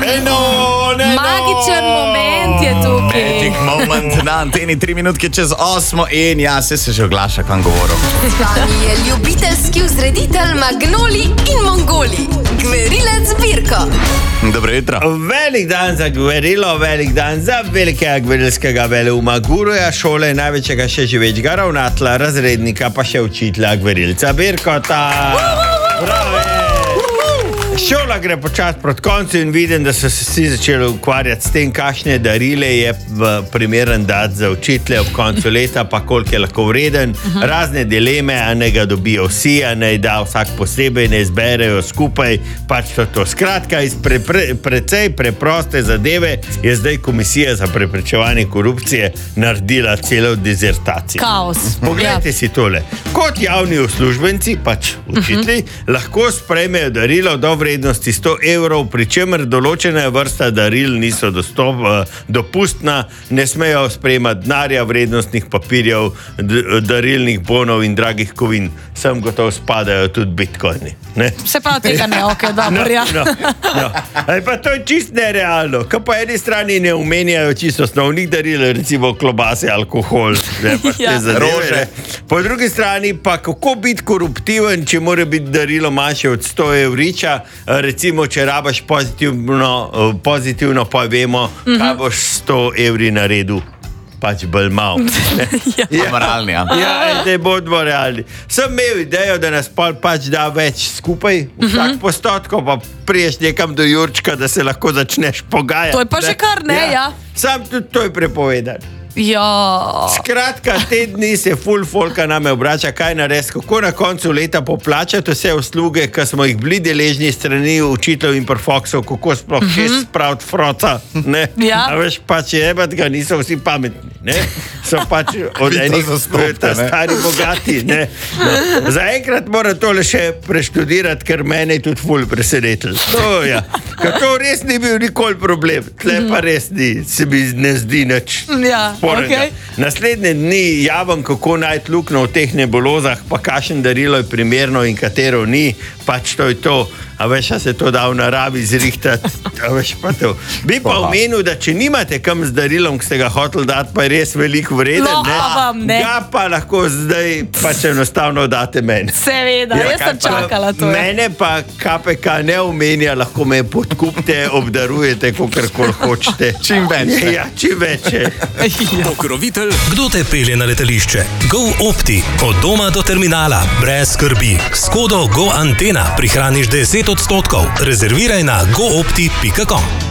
Magičen moment je tukaj. Magic moment na anteni, 3 minutke čez 8 in ja, se že oglaša, kam govorim. Z vami je ljubiteljski vzreditelj Magnoli in Mongoli, Gverilec Birko. Dobro jutro. Velik dan za Gverilo, velik dan za velikega gverilskega veleuma guruja, šole največjega še živečega ravnatla, razrednika pa še učitelja Gverilca Birkota. Bravo! Šola gre počasi proti koncu in vidim, da so se vsi začeli ukvarjati s tem, kakšne darile je primeren dati za učitelje ob koncu leta, pa koliko je lahko vreden. Razne dileme, a ne ga dobijo vsi, a ne da vsak posebej, ne izberejo skupaj, pač to. Skratka, iz precej preproste zadeve je zdaj Komisija za preprečevanje korupcije naredila celo dizertacijo. Kaos. Poglejte si tole. Kot javni uslužbenci, pač učitelji, lahko sprejmejo darilo do vrednosti 100 evrov, pri čemer določena vrsta daril niso dopustna, ne smejo sprejemati denarja, vrednostnih papirjev, darilnih bonov in dragih kovin. Sem gotov spadajo tudi bitcoini. Ne? Se pravi tega ne, ok, dobro, ja. Pa to je čist nerealno. Ko po eni strani ne omenjajo čisto osnovnih daril, recimo klobase, alkohol, ne, pa te zadeve. Po drugi strani pa kako biti koruptiven, če mora biti darilo manjše od 100 evriča, recimo, če rabaš pozitivno pa vemo, kaj boš 100 evri naredil. Pač bolj malo. Moralni, ja. Ja, da bodimo realni. Sem imel idejo, da nas pač da več skupaj, vsak postotko, pa priješ nekam do Jurčka, da se lahko začneš pogajati. To je pa že kar ne, ja. Sam tudi to je prepovedan. Ja. Skratka, te dni se ful folka name obrača, kaj narediti, kako na koncu leta poplačati vse usluge, ki smo jih bili deležni strani učiteljev in profoksov, kako sploh še spraviti froca, ne? Ja. A veš, pač jebat ga, niso vsi pametni, ne? So pač od enih stari bogati, ne? No. Zaenkrat moram tole še preštudirati, ker mene je tudi ful presenetil. To, ja. Ker to res ni bil nikoli problem, tle pa res ni, se mi ne zdi nič. Ja. Okay. Naslednje dni javim, kako najti luknjo v teh nebulozah, pa kakšen darilo je primerno in katero ni, pač to je to. A veš, a se to da v naravi zrihtati, a veš pa to. Bi pa omenil, da če nimate kam z darilom, ki ste ga hoteli dati, pa je res veliko vreden, ne? Ga pa lahko zdaj pač enostavno date meni. Seveda, jaz sem čakala to. Mene pa KPK ne omenja, lahko me podkupte, obdarujete, kakorkoli hočete. Čim več. Ja, čim več. Pokrovitelj, kdo te pelje na letališče? GoOpti, od doma do terminala, brez skrbi. S kodo GoAntena prihraniš 10%. Rezerviraj na goopti.com.